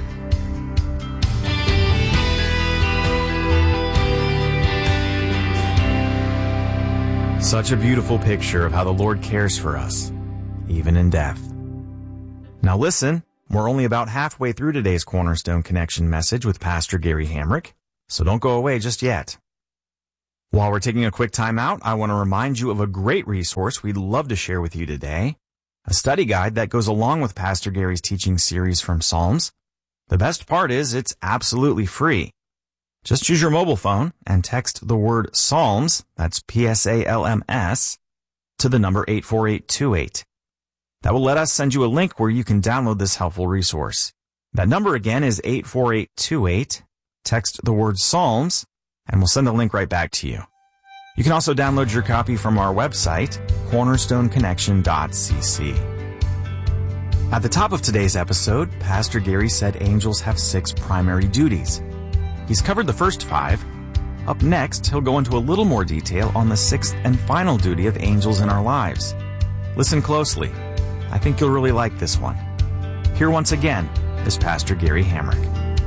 Such a beautiful picture of how the Lord cares for us, even in death. Now listen, we're only about halfway through today's Cornerstone Connection message with Pastor Gary Hamrick, so don't go away just yet. While we're taking a quick time out, I want to remind you of a great resource we'd love to share with you today, a study guide that goes along with Pastor Gary's teaching series from Psalms. The best part is it's absolutely free. Just use your mobile phone and text the word Psalms, that's P S A L M S, to the number eight four eight two eight. That will let us send you a link where you can download this helpful resource. That number again is eight four eight two eight. Text the word Psalms, and we'll send the link right back to you. You can also download your copy from our website, cornerstone connection dot c c. At the top of today's episode, Pastor Gary said angels have six primary duties. He's covered the first five. Up next, he'll go into a little more detail on the sixth and final duty of angels in our lives. Listen closely. I think you'll really like this one. Here once again is Pastor Gary Hamrick.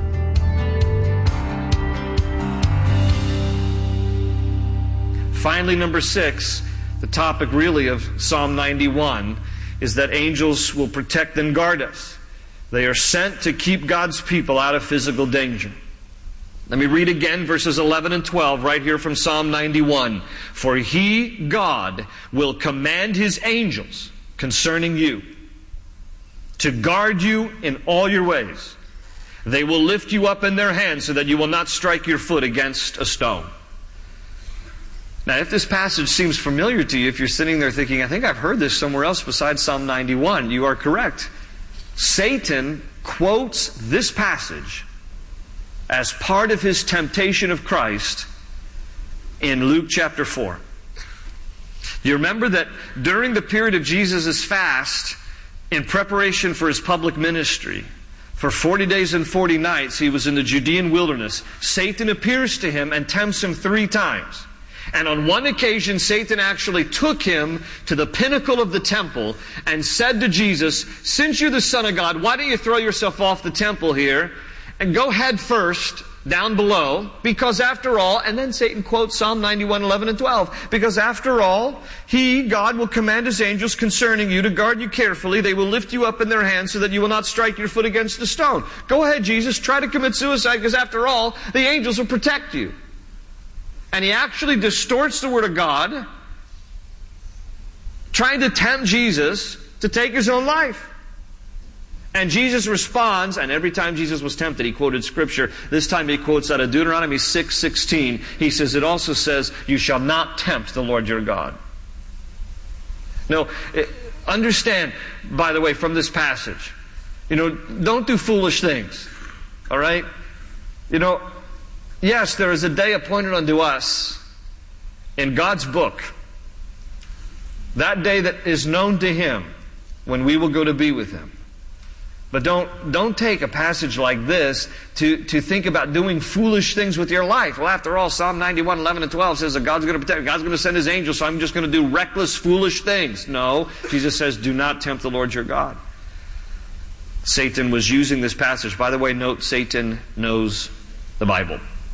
Finally, number six, the topic really of Psalm ninety-one, is that angels will protect and guard us. They are sent to keep God's people out of physical danger. Let me read again verses eleven and twelve right here from Psalm ninety-one. For He, God, will command His angels concerning you to guard you in all your ways. They will lift you up in their hands so that you will not strike your foot against a stone. Now, if this passage seems familiar to you, if you're sitting there thinking, I think I've heard this somewhere else besides Psalm ninety-one, you are correct. Satan quotes this passage as part of his temptation of Christ in Luke chapter four. You remember that during the period of Jesus' fast, in preparation for His public ministry, for forty days and forty nights, He was in the Judean wilderness. Satan appears to Him and tempts Him three times. And on one occasion, Satan actually took Him to the pinnacle of the temple and said to Jesus, since you're the Son of God, why don't you throw yourself off the temple here and go head first down below, because after all, and then Satan quotes Psalm ninety-one, eleven and twelve, because after all, He, God, will command His angels concerning you to guard you carefully. They will lift you up in their hands so that you will not strike your foot against a stone. Go ahead, Jesus, try to commit suicide, because after all, the angels will protect you. And he actually distorts the Word of God, trying to tempt Jesus to take His own life. And Jesus responds, and every time Jesus was tempted, He quoted Scripture. This time He quotes out of Deuteronomy six sixteen. He says, it also says, you shall not tempt the Lord your God. No, understand, by the way, from this passage, you know, don't do foolish things. All right? You know, yes, there is a day appointed unto us in God's book. That day that is known to Him when we will go to be with Him. But don't, don't take a passage like this to, to think about doing foolish things with your life. Well, after all, Psalm ninety-one, eleven and twelve says that God's going to protect, God's going to send His angels, so I'm just going to do reckless, foolish things. No, Jesus says, do not tempt the Lord your God. Satan was using this passage. By the way, note, Satan knows the Bible.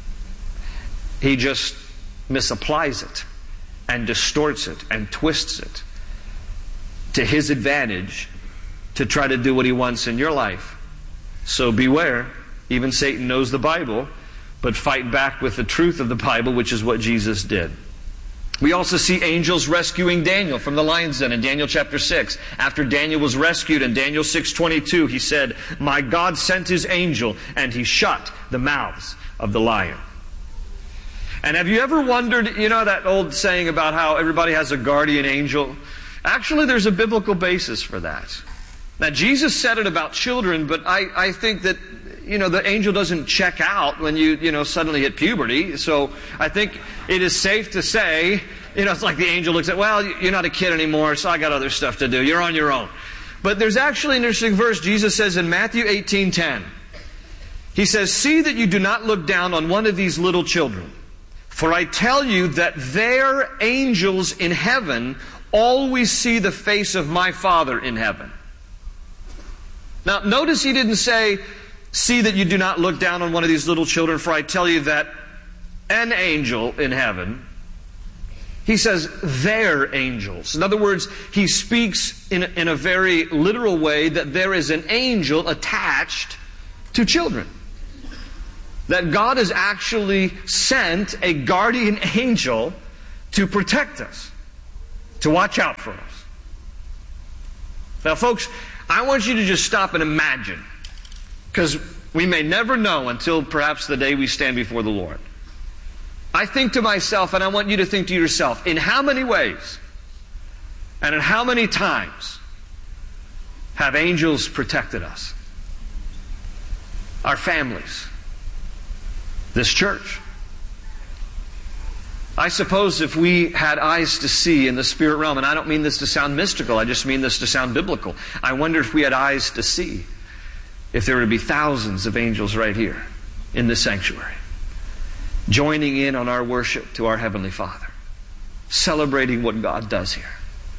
He just misapplies it and distorts it and twists it to his advantage to try to do what he wants in your life. So beware. Even Satan knows the Bible, but fight back with the truth of the Bible, which is what Jesus did. We also see angels rescuing Daniel from the lion's den in Daniel chapter six. After Daniel was rescued in Daniel six twenty-two, he said, my God sent His angel and He shut the mouths of the lion. And have you ever wondered, you know that old saying about how everybody has a guardian angel? Actually, there's a biblical basis for that. Now, Jesus said it about children, but I, I think that, you know, the angel doesn't check out when you, you know, suddenly hit puberty. So I think it is safe to say You know, it's like the angel looks at, well, you're not a kid anymore, so I got other stuff to do. You're on your own. But there's actually an interesting verse. Jesus says in Matthew eighteen ten, He says, see that you do not look down on one of these little children. For I tell you that their angels in heaven always see the face of my Father in heaven. Now, notice He didn't say, see that you do not look down on one of these little children, for I tell you that an angel in heaven. He says, their angels. In other words, He speaks in, in a very literal way that there is an angel attached to children. That God has actually sent a guardian angel to protect us, to watch out for us. Now, folks, I want you to just stop and imagine, because we may never know until perhaps the day we stand before the Lord. I think to myself, and I want you to think to yourself, in how many ways and in how many times have angels protected us? Our families. This church. I suppose if we had eyes to see in the spirit realm, and I don't mean this to sound mystical, I just mean this to sound biblical. I wonder if we had eyes to see if there would be thousands of angels right here in this sanctuary, joining in on our worship to our Heavenly Father, celebrating what God does here.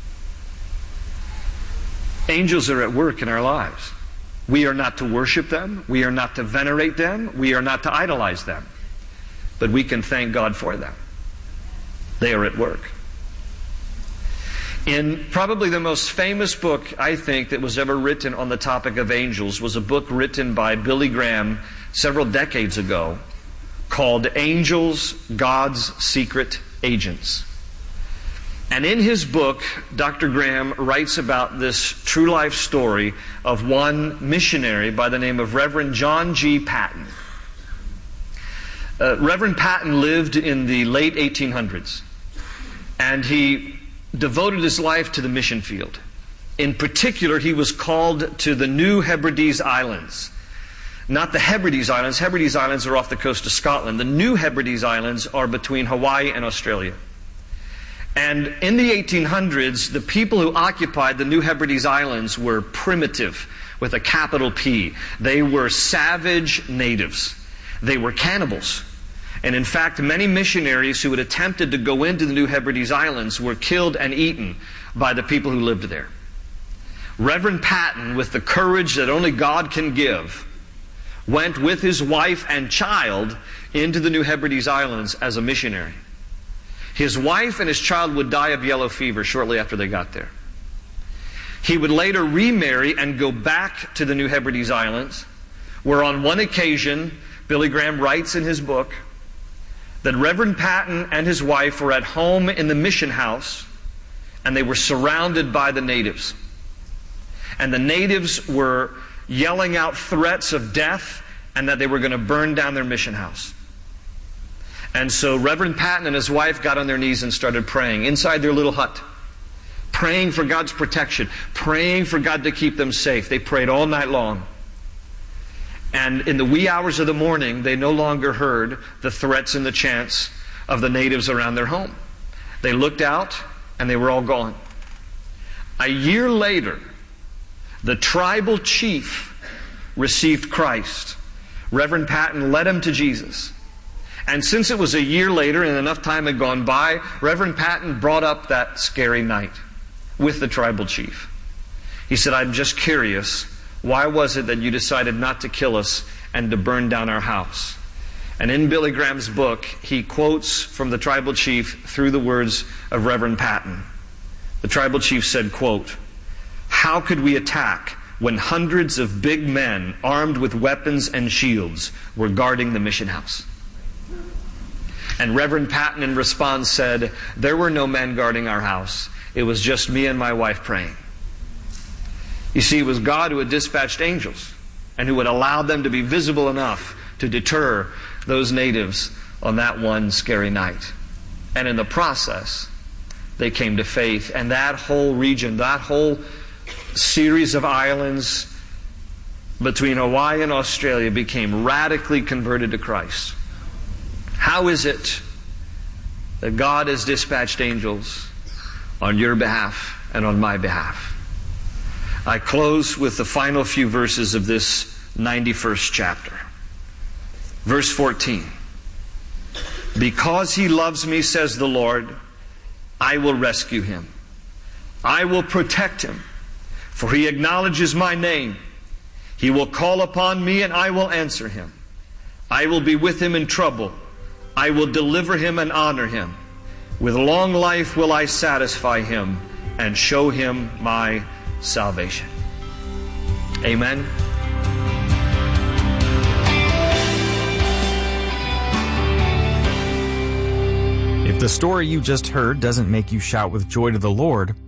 Angels are at work in our lives. We are not to worship them. We are not to venerate them. We are not to idolize them. But we can thank God for them. They are at work. In probably the most famous book, I think, that was ever written on the topic of angels was a book written by Billy Graham several decades ago called Angels, God's Secret Agents. And in his book, Doctor Graham writes about this true life story of one missionary by the name of Reverend John G. Paton. Uh, Reverend Paton lived in the late eighteen hundreds, and he devoted his life to the mission field. In particular, he was called to the New Hebrides Islands. Not the Hebrides Islands. Hebrides Islands are off the coast of Scotland. The New Hebrides Islands are between Hawaii and Australia. And in the eighteen hundreds, the people who occupied the New Hebrides Islands were primitive, with a capital P. They were savage natives. They were cannibals. And in fact, many missionaries who had attempted to go into the New Hebrides Islands were killed and eaten by the people who lived there. Reverend Paton, with the courage that only God can give, went with his wife and child into the New Hebrides Islands as a missionary. His wife and his child would die of yellow fever shortly after they got there. He would later remarry and go back to the New Hebrides Islands, where on one occasion, Billy Graham writes in his book, that Reverend Paton and his wife were at home in the mission house, and they were surrounded by the natives. And the natives were yelling out threats of death and that they were going to burn down their mission house. And so Reverend Paton and his wife got on their knees and started praying inside their little hut, praying for God's protection, praying for God to keep them safe. They prayed all night long. And in the wee hours of the morning, they no longer heard the threats and the chants of the natives around their home. They looked out, and they were all gone. A year later, the tribal chief received Christ. Reverend Paton led him to Jesus. And since it was a year later and enough time had gone by, Reverend Paton brought up that scary night with the tribal chief. He said, I'm just curious, why was it that you decided not to kill us and to burn down our house? And in Billy Graham's book, he quotes from the tribal chief through the words of Reverend Paton. The tribal chief said, quote, how could we attack when hundreds of big men armed with weapons and shields were guarding the mission house? And Reverend Paton in response said, there were no men guarding our house. It was just me and my wife praying. You see, it was God who had dispatched angels and who had allowed them to be visible enough to deter those natives on that one scary night. And in the process, they came to faith. And that whole region, that whole series of islands between Hawaii and Australia became radically converted to Christ. How is it that God has dispatched angels on your behalf and on my behalf. I close with the final few verses of this ninety-first chapter. Verse fourteen. Because he loves me, says the Lord, I will rescue him. I will protect him, for he acknowledges my name. He will call upon me, and I will answer him. I will be with him in trouble. I will deliver him and honor him. With long life will I satisfy him and show him my salvation. Amen. If the story you just heard doesn't make you shout with joy to the Lord,